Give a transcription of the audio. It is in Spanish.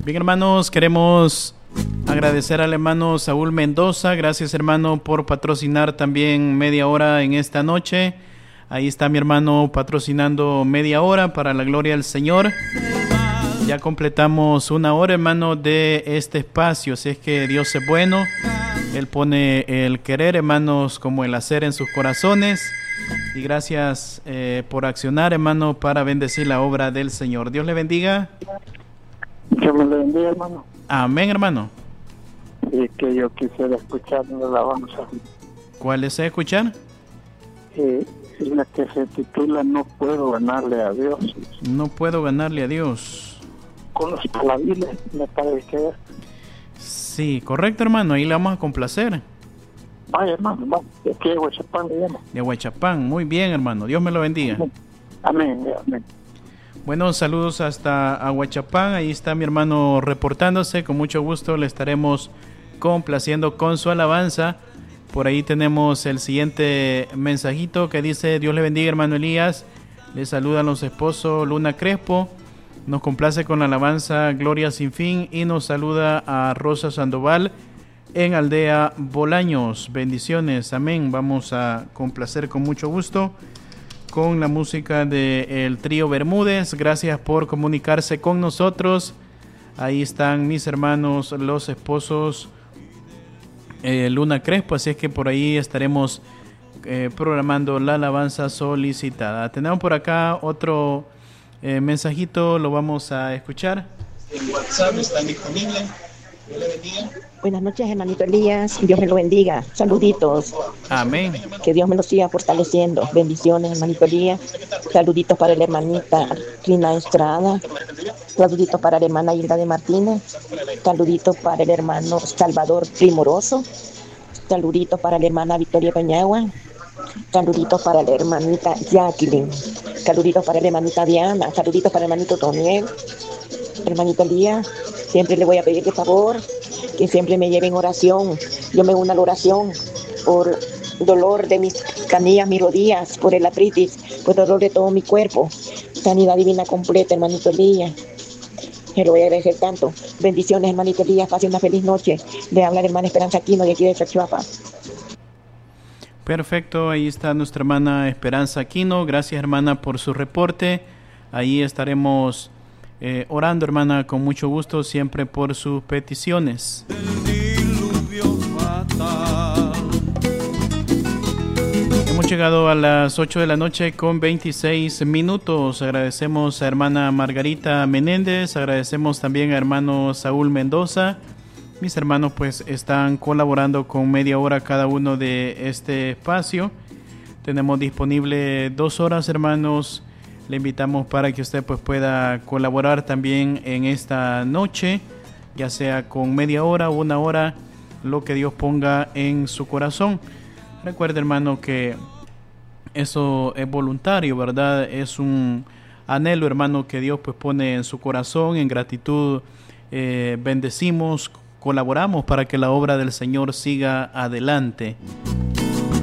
Bien, hermanos, queremos agradecer al hermano Saúl Mendoza. Gracias, hermano, por patrocinar también media hora en esta noche. Ahí está mi hermano patrocinando media hora para la gloria del Señor. Ya completamos una hora, hermano, de este espacio. Así es que Dios es bueno. Él pone el querer, hermanos, como el hacer en sus corazones. Y gracias por accionar, hermano, para bendecir la obra del Señor. Dios le bendiga. Dios me lo bendiga, hermano. Amén, hermano. Y que yo quisiera escuchar la alabanza. ¿Cuál desea escuchar? Es la que se titula No puedo ganarle a Dios. No puedo ganarle a Dios. Con los palabiles, me parece que es. Sí, correcto, hermano. Ahí le vamos a complacer. Vaya, hermano, vamos. De aquí de Huachapán le llamo. De Huachapán. Muy bien, hermano. Dios me lo bendiga. Amén, amén. Bueno, saludos hasta Aguachapán. Ahí está mi hermano reportándose. Con mucho gusto le estaremos complaciendo con su alabanza. Por ahí tenemos el siguiente mensajito que dice: Dios le bendiga, hermano Elías. Le saludan los esposos Luna Crespo. Nos complace con la alabanza Gloria sin fin. Y nos saluda a Rosa Sandoval en Aldea Bolaños. Bendiciones, amén. Vamos a complacer con mucho gusto con la música del trío Bermúdez. Gracias por comunicarse con nosotros. Ahí están mis hermanos, los esposos Luna Crespo, así es que por ahí estaremos programando la alabanza solicitada. Tenemos por acá otro mensajito, lo vamos a escuchar. En WhatsApp está disponible. Dios le bendiga. Buenas noches, hermanito Elías. Dios me lo bendiga. Saluditos. Amén. Que Dios me lo siga fortaleciendo. Bendiciones, hermanito Elías. Saluditos para la hermanita Rina Estrada. Saluditos para la hermana Hilda de Martínez. Saluditos para el hermano Salvador Primoroso. Saluditos para la hermana Victoria Peñagua. Saluditos para la hermanita Jacqueline. Saluditos para la hermanita Diana. Saluditos para el hermanito Toniel. Hermanito Elías, siempre le voy a pedir de favor que siempre me lleven oración. Yo me uno a la oración por dolor de mis canillas, mis rodillas, por el artritis, por dolor de todo mi cuerpo. Sanidad divina completa, hermanito Elías. Se lo voy a agradecer tanto. Bendiciones, hermanito Elías. Pase una feliz noche. Le habla la hermana Esperanza Aquino de aquí de Chachuapa. Perfecto, ahí está nuestra hermana Esperanza Aquino. Gracias, hermana, por su reporte. Ahí estaremos orando, hermana, con mucho gusto, siempre por sus peticiones. Hemos llegado a las 8 de la noche con 26 minutos. Agradecemos a hermana Margarita Menéndez, agradecemos también a hermano Saúl Mendoza. Mis hermanos pues están colaborando con media hora cada uno de este espacio. Tenemos disponible 2 horas, hermanos. Le invitamos para que usted pues pueda colaborar también en esta noche, ya sea con media hora o 1 hora, lo que Dios ponga en su corazón. Recuerde, hermano, que eso es voluntario, ¿verdad? Es un anhelo, hermano, que Dios pues pone en su corazón. En gratitud bendecimos, colaboramos para que la obra del Señor siga adelante.